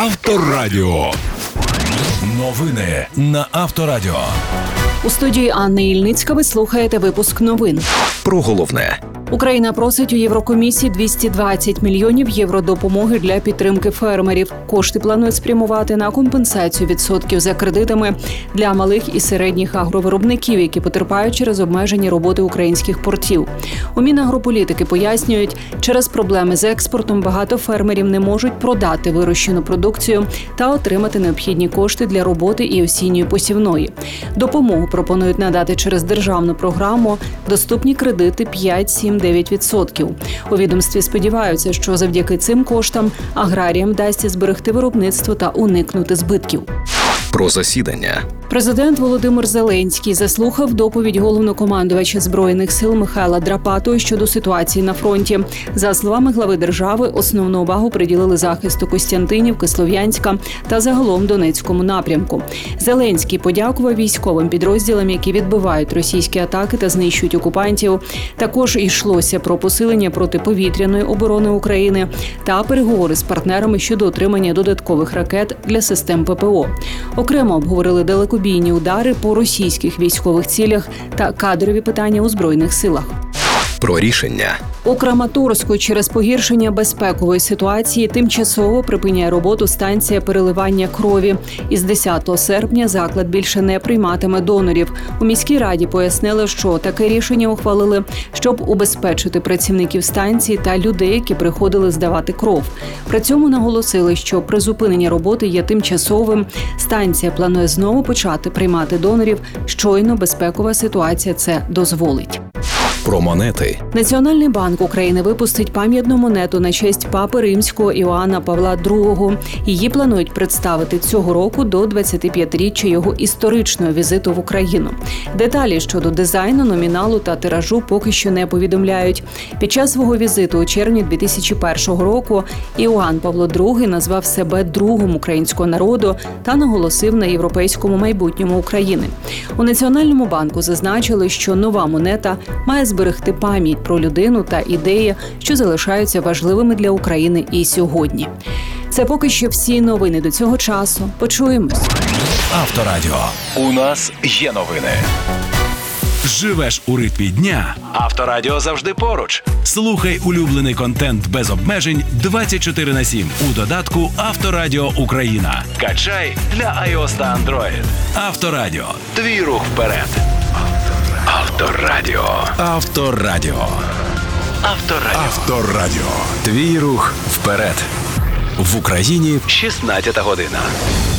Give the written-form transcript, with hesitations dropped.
Авторадіо. Новини на Авторадіо. У студії Анни Ільницька ви слухаєте випуск новин. Про головне. Україна просить у Єврокомісії 220 мільйонів євро допомоги для підтримки фермерів. Кошти планують спрямувати на компенсацію відсотків за кредитами для малих і середніх агровиробників, які потерпають через обмежені роботи українських портів. У Мінагрополітики пояснюють, через проблеми з експортом багато фермерів не можуть продати вирощену продукцію та отримати необхідні кошти для роботи і осінньої посівної. Допомогу пропонують надати через державну програму «Доступні кредити 5-7-9%. У відомстві сподіваються, що завдяки цим коштам аграріям вдасться зберегти виробництво та уникнути збитків. Про засідання. Президент Володимир Зеленський заслухав доповідь головнокомандувача Збройних сил Михайла Драпатого щодо ситуації на фронті. За словами глави держави, основну увагу приділили захисту Костянтинівки, Слов'янська та загалом Донецькому напрямку. Зеленський подякував військовим підрозділам, які відбивають російські атаки та знищують окупантів. Також йшлося про посилення протиповітряної оборони України та переговори з партнерами щодо отримання додаткових ракет для систем ППО. Окремо обговорили далекобійні удари по російських військових цілях та кадрові питання у Збройних силах. Про рішення. У Краматорську через погіршення безпекової ситуації тимчасово припиняє роботу станція переливання крові. Із 10 серпня заклад більше не прийматиме донорів. У міській раді пояснили, що таке рішення ухвалили, щоб убезпечити працівників станції та людей, які приходили здавати кров. При цьому наголосили, що призупинення роботи є тимчасовим. Станція планує знову почати приймати донорів, щойно безпекова ситуація це дозволить. Про монети. Національний банк України випустить пам'ятну монету на честь папи Римського Іоанна Павла II. Її планують представити цього року до 25-річчя його історичного візиту в Україну. Деталі щодо дизайну, номіналу та тиражу поки що не повідомляють. Під час свого візиту у червні 2001 року Іоанн Павло II назвав себе другом українського народу та наголосив на європейському майбутньому України. У Національному банку зазначили, що нова монета має зберегти пам'ять про людину та ідеї, що залишаються важливими для України і сьогодні. Це поки що всі новини до цього часу. Почуємось. Авторадіо. У нас є новини. Живеш у ритмі дня? Авторадіо завжди поруч. Слухай улюблений контент без обмежень 24/7 у додатку Авторадіо Україна. Качай для iOS та Android. Авторадіо. Твій рух вперед. Авторадіо. Авторадіо. Авторадіо. Авторадіо. Твій рух вперед. В Україні 16 година.